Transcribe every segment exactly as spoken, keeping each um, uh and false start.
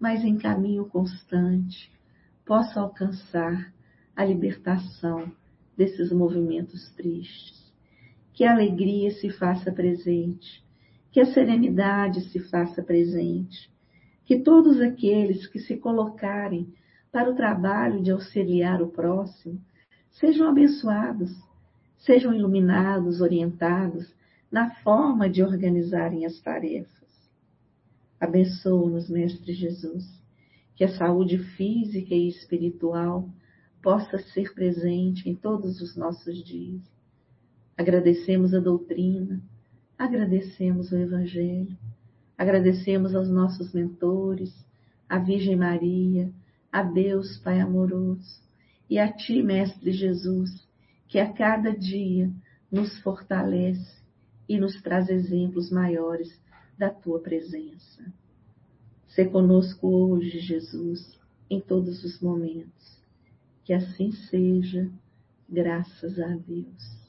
mas em caminho constante, possa alcançar a libertação desses movimentos tristes. Que a alegria se faça presente, que a serenidade se faça presente, que todos aqueles que se colocarem para o trabalho de auxiliar o próximo sejam abençoados, sejam iluminados, orientados na forma de organizarem as tarefas. Abençoa-nos, Mestre Jesus, que a saúde física e espiritual possa ser presente em todos os nossos dias. Agradecemos a doutrina, agradecemos o Evangelho, agradecemos aos nossos mentores, à Virgem Maria, a Deus Pai amoroso, e a Ti, Mestre Jesus, que a cada dia nos fortalece e nos traz exemplos maiores da Tua presença. Sê conosco hoje, Jesus, em todos os momentos. Que assim seja, graças a Deus.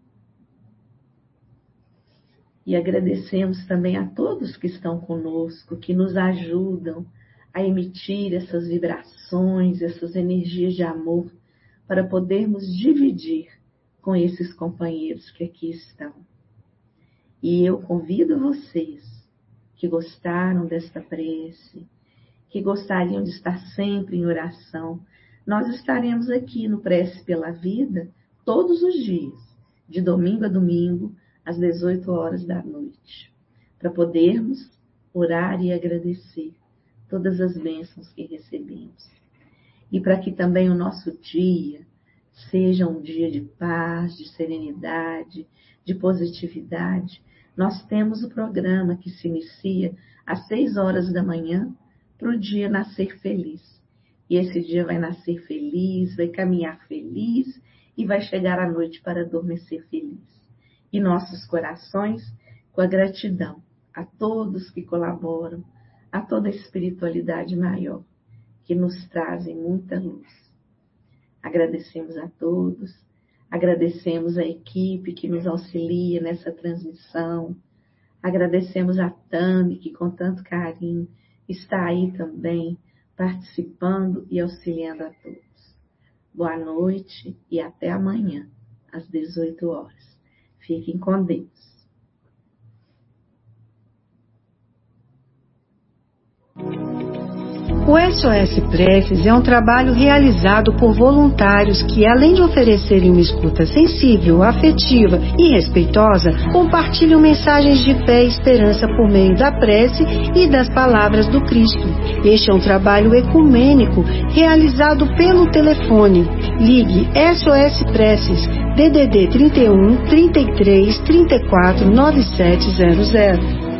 E agradecemos também a todos que estão conosco, que nos ajudam a emitir essas vibrações, essas energias de amor, para podermos dividir com esses companheiros que aqui estão. E eu convido vocês que gostaram desta prece, que gostariam de estar sempre em oração. Nós estaremos aqui no Prece pela Vida todos os dias, de domingo a domingo, às dezoito horas da noite, para podermos orar e agradecer todas as bênçãos que recebemos. E para que também o nosso dia seja um dia de paz, de serenidade, de positividade, nós temos o programa que se inicia às seis horas da manhã para o dia nascer feliz. E esse dia vai nascer feliz, vai caminhar feliz e vai chegar à noite para adormecer feliz. E nossos corações com a gratidão a todos que colaboram, a toda a espiritualidade maior, que nos trazem muita luz. Agradecemos a todos, agradecemos a equipe que nos auxilia nessa transmissão, agradecemos a Tami, que com tanto carinho está aí também, participando e auxiliando a todos. Boa noite e até amanhã, às dezoito horas. Fiquem com Deus. O S O S Preces é um trabalho realizado por voluntários que, além de oferecerem uma escuta sensível, afetiva e respeitosa, compartilham mensagens de fé e esperança por meio da prece e das palavras do Cristo. Este é um trabalho ecumênico realizado pelo telefone. Ligue S O S Preces D D D trinta e um, trinta e três, trinta e quatro, noventa e sete zero zero.